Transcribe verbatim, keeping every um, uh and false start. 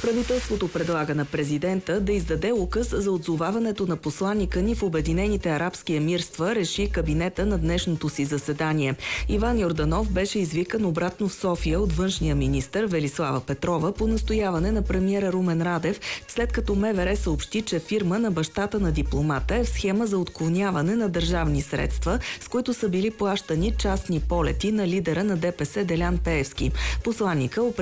Правителството предлага на президента да издаде указ за отзоваването на посланика ни в Обединените арабски емирства, реши кабинета на днешното си заседание. Иван Йорданов беше извикан обратно в София от външния министър Велислава Петрова по настояване на премиера Румен Радев, след като МВР съобщи, че фирма на бащата на дипломата е в схема за отклоняване на държавни средства, с които са били плащани частни полети на лидера на ДПС Делян Пеевски. Посланика